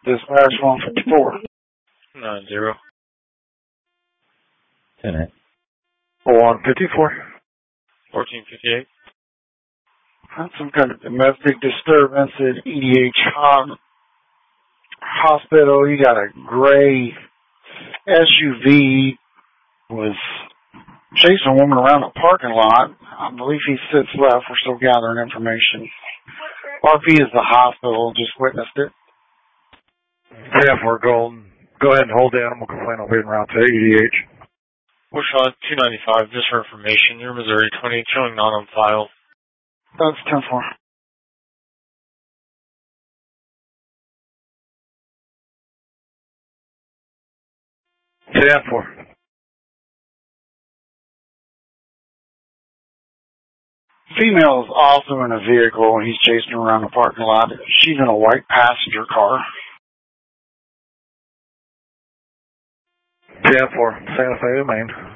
Dispatch 154. 9-0. 10-8. 154. 1458. Had some kind of domestic disturbance at EDH Hospital. You got a gray SUV was chasing a woman around a parking lot. I believe he sits left. We're still gathering information. RP is the hospital. Just witnessed it. 10-4 Golden. Go ahead and hold the animal complaint. I'll be en route to EDH. Bushlight 295, just for information. Your Missouri 20, showing not on file. That's 10-4. Female is also in a vehicle and he's chasing her around the parking lot. She's in a white passenger car. 10-4, Santa Fe, Maine.